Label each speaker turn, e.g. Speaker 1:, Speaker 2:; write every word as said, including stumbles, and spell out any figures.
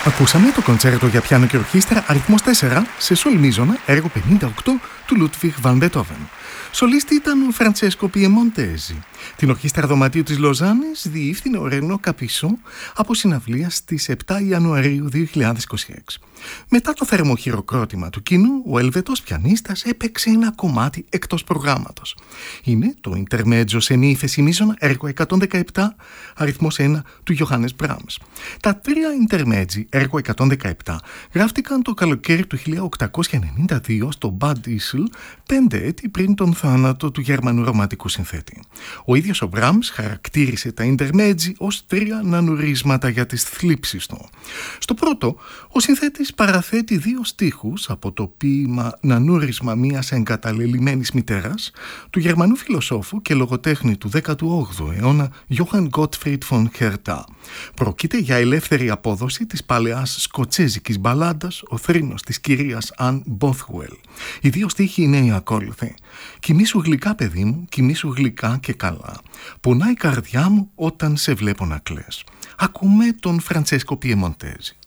Speaker 1: Ακούσαμε το κοντσέρτο για πιάνο και ορχήστρα αριθμός τέσσερα σε σολ μίζωνα, έργο πενήντα οκτώ του Λούτβιχ βαν Μπετόβεν. Σολίστη ήταν ο Φραντσέσκο Πιεμοντέζη. Την ορχήστρα δωματίου της Λοζάνης διεύθυνε ο Ρενό Καπισό από συναυλία στις επτά Ιανουαρίου δύο χιλιάδες είκοσι έξι. Μετά το θερμό χειροκρότημα του κοινού, ο Ελβετός πιανίστας έπαιξε ένα κομμάτι εκτός προγράμματος. Είναι το Ιντερμέτζο σε μη ύφεση μίζωνα, έργο εκατόν δεκαεπτά, αριθμός ένα του Γιωχάνες Μπράμς. Τα τρία Ιντερμέτζι, έργο εκατόν δεκαεπτά, γράφτηκαν το καλοκαίρι του χίλια οκτακόσια ενενήντα δύο στο Μπαντ Ίσλ, πέντε έτη πριν τον θάνατο του Γερμανού ρομαντικού συνθέτη. Ο ίδιος ο Μπράμς χαρακτήρισε τα Ιντερμέτζι ως τρία νανουρίσματα για τις θλίψεις του. Στο πρώτο, ο συνθέτης παραθέτει δύο στίχους από το ποίημα «Νανούρισμα μιας εγκαταλελειμμένης μητέρας» του Γερμανού φιλοσόφου και λογοτέχνη του δέκατου όγδοου αιώνα Johann Gottfried von Herder. Πρόκειται για ελεύθερη απόδοση της παλαιάς σκοτσέζικης μπαλάντας «Ο θρήνος της κυρίας Αν Bothwell». Οι δύο στίχοι είναι οι ακόλουθοι. «Κοιμήσου γλυκά, παιδί μου, κοιμήσου γλυκά και καλά. Πονάει η καρδιά μου όταν σε βλέπω να κλαις». Ακούμε τον Φραντσέσκο Πιεμοντέζη.